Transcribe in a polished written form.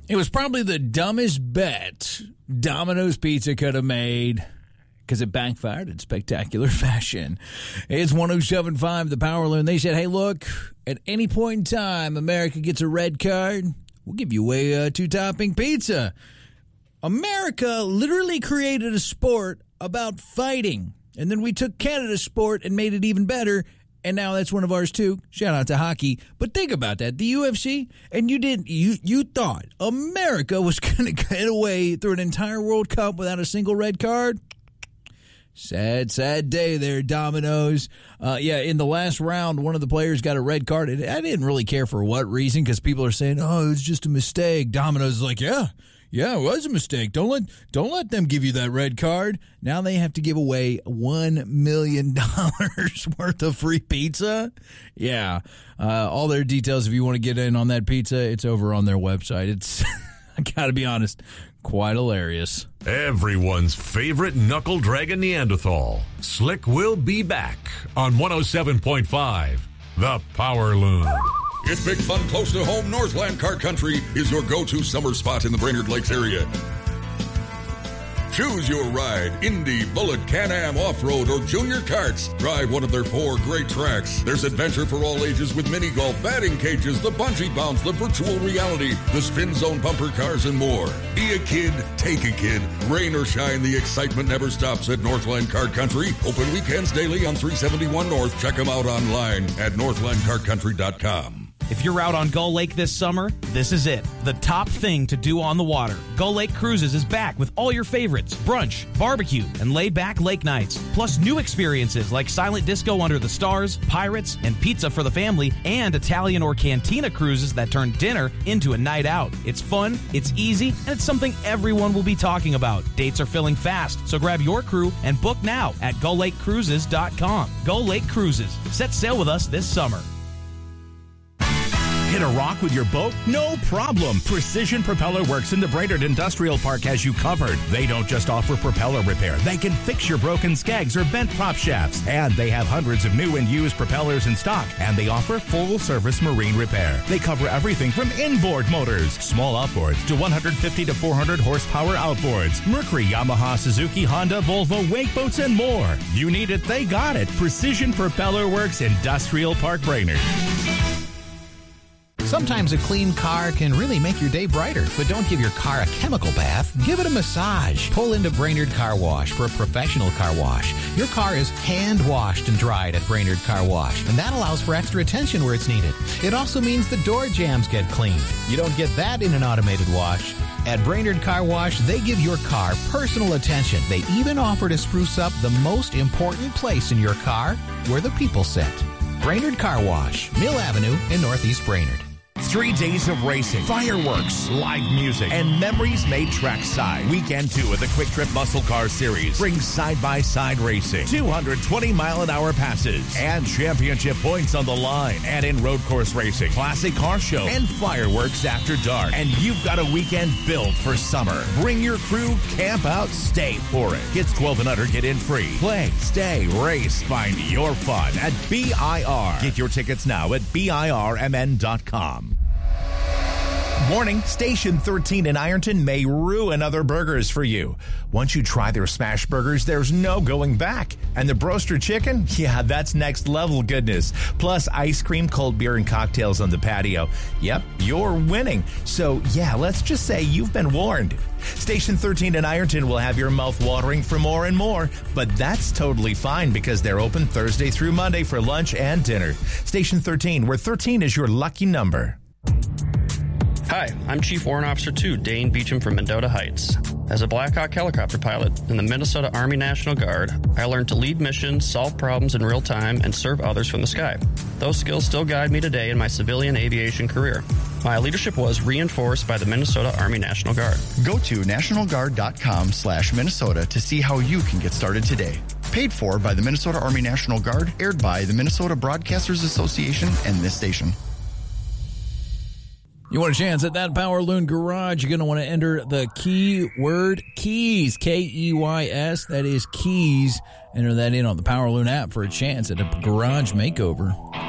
It was probably the dumbest bet Domino's Pizza could have made because it backfired in spectacular fashion. It's 107.5 The Power Loon. They said, hey, look, at any point in time America gets a red card, we'll give you away a 2-topping pizza. America literally created a sport about fighting, and then we took Canada's sport and made it even better. And now that's one of ours, too. Shout out to hockey. But think about that. The UFC, and you thought America was going to get away through an entire World Cup without a single red card? Sad, sad day there, Domino's. In the last round, one of the players got a red card. I didn't really care for what reason because people are saying, oh, it was just a mistake. Domino's is like, yeah, it was a mistake. Don't let them give you that red card. Now they have to give away $1 million worth of free pizza. Yeah. All their details, if you want to get in on that pizza, it's over on their website. It's, I got to be honest, quite hilarious. Everyone's favorite knuckle dragon Neanderthal. Slick will be back on 107.5 The Power Loon. It's big fun close to home. Northland Car Country is your go-to summer spot in the Brainerd Lakes area. Choose your ride, Indy, Bullet, Can-Am, Off-Road, or Junior Karts. Drive one of their 4 great tracks. There's adventure for all ages with mini-golf, batting cages, the bungee bounce, the virtual reality, the spin zone bumper cars, and more. Be a kid, take a kid. Rain or shine, the excitement never stops at Northland Car Country. Open weekends daily on 371 North. Check them out online at northlandcarcountry.com. If you're out on Gull Lake this summer, this is it. The top thing to do on the water. Gull Lake Cruises is back with all your favorites, brunch, barbecue, and laid-back lake nights. Plus new experiences like silent disco under the stars, pirates, and pizza for the family, and Italian or Cantina cruises that turn dinner into a night out. It's fun, it's easy, and it's something everyone will be talking about. Dates are filling fast, so grab your crew and book now at GullLakeCruises.com. Gull Lake Cruises. Set sail with us this summer. Hit a rock with your boat? No problem. Precision Propeller Works in the Brainerd Industrial Park has you covered. They don't just offer propeller repair. They can fix your broken skegs or bent prop shafts. And they have hundreds of new and used propellers in stock. And they offer full-service marine repair. They cover everything from inboard motors, small outboards, to 150 to 400 horsepower outboards. Mercury, Yamaha, Suzuki, Honda, Volvo, wake boats, and more. You need it, they got it. Precision Propeller Works, Industrial Park, Brainerd. Sometimes a clean car can really make your day brighter, but don't give your car a chemical bath. Give it a massage. Pull into Brainerd Car Wash for a professional car wash. Your car is hand-washed and dried at Brainerd Car Wash, and that allows for extra attention where it's needed. It also means the door jambs get cleaned. You don't get that in an automated wash. At Brainerd Car Wash, they give your car personal attention. They even offer to spruce up the most important place in your car, where the people sit. Brainerd Car Wash, Mill Avenue in Northeast Brainerd. 3 days of racing, fireworks, live music, and memories made trackside. Weekend 2 of the Quick Trip Muscle Car Series brings side-by-side racing, 220-mile-an-hour passes, and championship points on the line. And in road course racing, classic car show, and fireworks after dark. And you've got a weekend built for summer. Bring your crew, camp out, stay for it. Kids 12 and under get in free. Play, stay, race. Find your fun at BIR. Get your tickets now at BIRMN.com. Warning, Station 13 in Ironton may ruin other burgers for you. Once you try their smash burgers, there's no going back. And the Broaster Chicken? Yeah, that's next level goodness. Plus ice cream, cold beer, and cocktails on the patio. Yep, you're winning. So yeah, let's just say you've been warned. Station 13 in Ironton will have your mouth watering for more and more, but that's totally fine because they're open Thursday through Monday for lunch and dinner. Station 13, where 13 is your lucky number. Hi, I'm Chief Warrant Officer 2, Dane Beecham from Mendota Heights. As a Black Hawk helicopter pilot in the Minnesota Army National Guard, I learned to lead missions, solve problems in real time, and serve others from the sky. Those skills still guide me today in my civilian aviation career. My leadership was reinforced by the Minnesota Army National Guard. Go to nationalguard.com/Minnesota to see how you can get started today. Paid for by the Minnesota Army National Guard, aired by the Minnesota Broadcasters Association and this station. You want a chance at that Power Loon Garage, you're going to want to enter the keyword keys, Keys. That is keys. Enter that in on the Power Loon app for a chance at a garage makeover.